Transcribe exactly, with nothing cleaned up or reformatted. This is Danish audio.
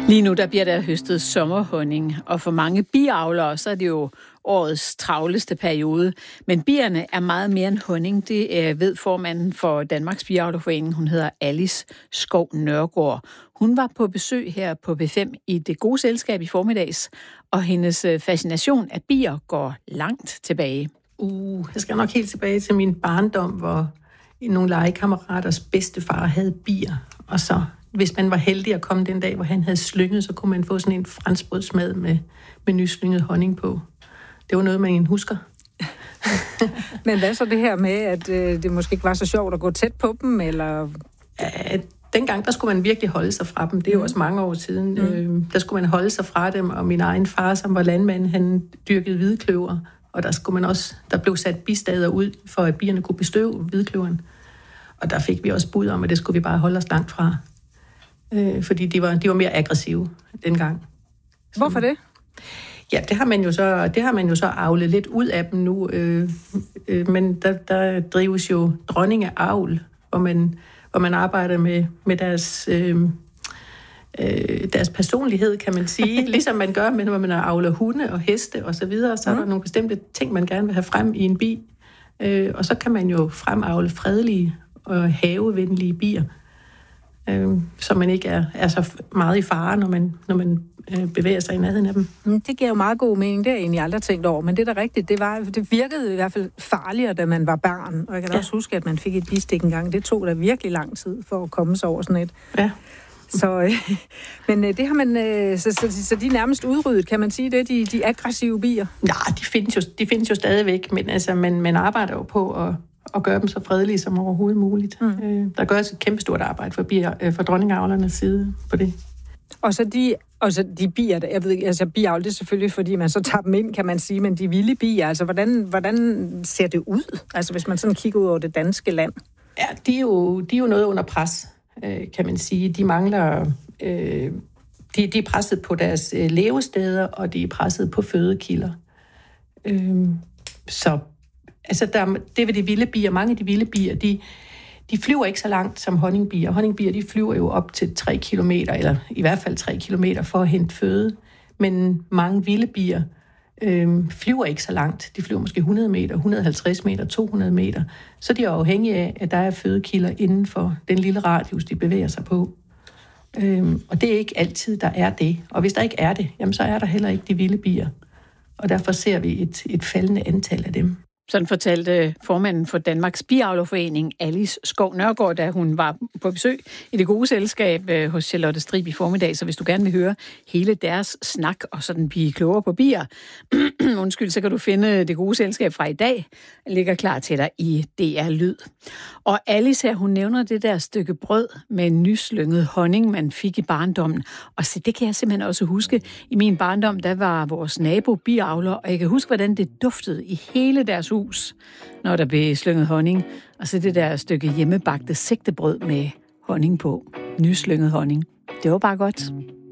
Lige nu der bliver der høstet sommerhonning, og for mange biavlere, så er det jo årets travleste periode. Men bierne er meget mere end honning, det ved formanden for Danmarks Biavlerforening. Hun hedder Alice Skov Nørgaard. Hun var på besøg her på B fem i Det Gode Selskab i formiddags, og hendes fascination af bier går langt tilbage. Uh, jeg skal nok helt tilbage til min barndom, hvor nogle legekammeraters bedstefar havde bier, og så hvis man var heldig at komme den dag, hvor han havde slynget, så kunne man få sådan en franskbrødsmad med, med nyslynget honning på. Det var noget, man husker. Men hvad så det her med, at øh, det måske ikke var så sjovt at gå tæt på dem, eller? Ja, dengang, der skulle man virkelig holde sig fra dem. Det er jo også mange år siden. Mm. Øh, der skulle man holde sig fra dem, og min egen far, som var landmand, han dyrkede hvidkløver, og der skulle man også, der blev sat bistader ud, for at bierne kunne bestøve hvidkløveren. Og der fik vi også bud om, at det skulle vi bare holde os langt fra. Øh, fordi de var, de var mere aggressive dengang. Så, hvorfor det? Ja, det har man jo så, det har man jo så avlet lidt ud af dem nu. Øh, øh, men der, der drives jo dronningeavl, hvor man, hvor man arbejder med, med deres, øh, øh, deres personlighed, kan man sige. Ligesom man gør, med, når man avler hunde og heste og så videre, så er der mm. nogle bestemte ting, man gerne vil have frem i en bi. Øh, og så kan man jo fremavle fredelige og havevenlige bier, øh, så man ikke er, er så meget i fare, når man, når man øh, bevæger sig i nærheden af dem. Det giver jo meget god mening, det har jeg egentlig aldrig tænkt over, men det er da rigtigt, det, var, det virkede i hvert fald farligere, da man var barn, og jeg kan da ja. også huske, at man fik et bistik engang. Det tog da virkelig lang tid for at komme sig over sådan et. Ja. Så, øh, men øh, det har man, øh, så, så, så de er nærmest udryddet, kan man sige det, de, de aggressive bier? Nej, de findes jo, de findes jo stadigvæk, men altså, man, man arbejder jo på at og gøre dem så fredelige som overhovedet muligt. Mm. Øh, der gøres et kæmpestort arbejde for, bier, øh, for dronningavlernes side på det. Og så de, og så de bier, jeg ved ikke, altså biavl, det er selvfølgelig, fordi man så tager dem ind, kan man sige, men de vilde bier, altså hvordan, hvordan ser det ud? Altså hvis man sådan kigger ud over det danske land. Ja, de er jo, de er jo noget under pres, øh, kan man sige. De mangler, øh, de, de er presset på deres øh, levesteder, og de er presset på fødekilder. Øh, så Altså, der, det ved de vilde bier, mange af de vilde bier, de, de flyver ikke så langt som honningbier. Honningbier, de flyver jo op til tre kilometer, eller i hvert fald tre kilometer for at hente føde. Men mange vilde bier øh, flyver ikke så langt. De flyver måske hundrede meter, et hundrede og halvtreds meter, to hundrede meter. Så de er afhængige af, at der er fødekilder inden for den lille radius, de bevæger sig på. Øh, og det er ikke altid, der er det. Og hvis der ikke er det, jamen, så er der heller ikke de vilde bier. Og derfor ser vi et, et faldende antal af dem. Sådan fortalte formanden for Danmarks Biavlerforening, Alice Skov Nørgaard, da hun var på besøg i Det Gode Selskab hos Charlotte Strib i formiddag. Så hvis du gerne vil høre hele deres snak og sådan blive klogere på bier, undskyld, så kan du finde Det Gode Selskab fra i dag. Det ligger klar til dig i D R Lyd. Og Alice her, hun nævner det der stykke brød med nyslynget honning, man fik i barndommen. Og så det kan jeg simpelthen også huske. I min barndom, der var vores nabo biavler, og jeg kan huske, hvordan det duftede i hele deres hus, når der blev slynget honning. Og så det der stykke hjemmebagte sigtebrød med honning på. Nyslynget honning. Det var bare godt.